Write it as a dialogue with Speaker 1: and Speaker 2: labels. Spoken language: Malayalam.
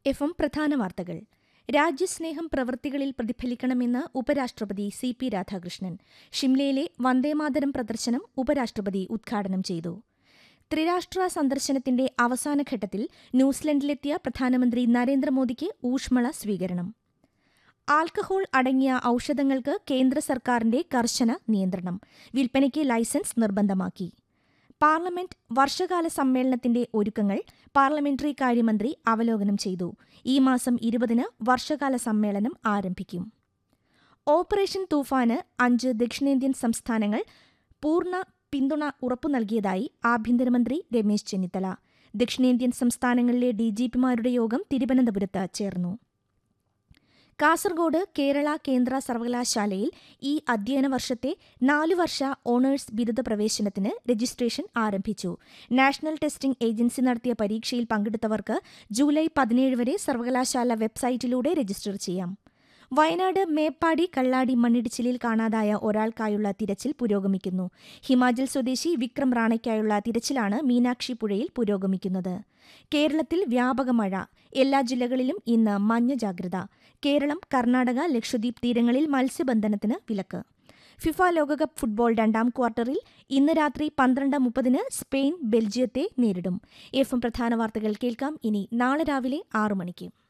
Speaker 1: എഫ് പ്രധാന വാർത്തകൾ. രാജ്യസ്നേഹം പ്രവൃത്തികളിൽ പ്രതിഫലിക്കണമെന്ന് ഉപരാഷ്ട്രപതി സി.പി. രാധാകൃഷ്ണൻ. ഷിംലയിലെ വന്ദേമാതരം പ്രദർശനം ഉപരാഷ്ട്രപതി ഉദ്ഘാടനം ചെയ്തു. ത്രിരാഷ്ട്ര സന്ദർശനത്തിന്റെ അവസാനഘട്ടത്തിൽ ന്യൂസിലൻഡിലെത്തിയ പ്രധാനമന്ത്രി നരേന്ദ്രമോദിക്ക് ഊഷ്മള സ്വീകരണം. ആൽക്കഹോൾ അടങ്ങിയ ഔഷധങ്ങൾക്ക് കേന്ദ്ര സർക്കാരിന്റെ കർശന നിയന്ത്രണം. വിൽപ്പനയ്ക്ക് ലൈസൻസ് നിർബന്ധമാക്കി. പാർലമെന്റ് വർഷകാല സമ്മേളനത്തിന്റെ ഒരുക്കങ്ങൾ പാർലമെന്ററി കാര്യമന്ത്രി അവലോകനം ചെയ്തു. ഈ മാസം 20-ന് വർഷകാല സമ്മേളനം ആരംഭിക്കും. ഓപ്പറേഷൻ തൂഫാന് 5 ദക്ഷിണേന്ത്യൻ സംസ്ഥാനങ്ങൾ പൂർണ്ണ പിന്തുണ ഉറപ്പു നൽകിയതായി ആഭ്യന്തരമന്ത്രി രമേശ് ചെന്നിത്തല. ദക്ഷിണേന്ത്യൻ സംസ്ഥാനങ്ങളിലെ ഡിജിപിമാരുടെ യോഗം തിരുവനന്തപുരത്ത് ചേർന്നു. കാസർഗോഡ് കേരള കേന്ദ്ര സർവകലാശാലയിൽ ഈ അധ്യയന വർഷത്തെ 4 വർഷ ഓണേഴ്സ് ബിരുദ പ്രവേശനത്തിന് രജിസ്ട്രേഷൻ ആരംഭിച്ചു. നാഷണൽ ടെസ്റ്റിംഗ് ഏജൻസി നടത്തിയ പരീക്ഷയിൽ പങ്കെടുത്തവർക്ക് ജൂലൈ 17 വരെ സർവകലാശാല വെബ്സൈറ്റിലൂടെ രജിസ്റ്റർ ചെയ്യാം. വയനാട് മേപ്പാടി കള്ളാടി മണ്ണിടിച്ചിലിൽ കാണാതായ ഒരാൾക്കായുള്ള തിരച്ചിൽ പുരോഗമിക്കുന്നു. ഹിമാചൽ സ്വദേശി വിക്രം റാണയ്ക്കായുള്ള തിരച്ചിലാണ് മീനാക്ഷി പുഴയിൽ പുരോഗമിക്കുന്നത്. കേരളത്തിൽ വ്യാപക മഴ. എല്ലാ ജില്ലകളിലും ഇന്ന് മഞ്ഞ ജാഗ്രത. കേരളം, കർണാടക, ലക്ഷദ്വീപ് തീരങ്ങളിൽ മത്സ്യബന്ധനത്തിന് വിലക്ക്. ഫിഫ ലോകകപ്പ് ഫുട്ബോൾ 2-ാം ക്വാർട്ടറിൽ ഇന്ന് രാത്രി 12:30-ന് സ്പെയിൻ ബെൽജിയത്തെ നേരിടും. പ്രധാന വാർത്തകൾ കേൾക്കാം ഇനി നാളെ രാവിലെ 6 മണിക്ക്.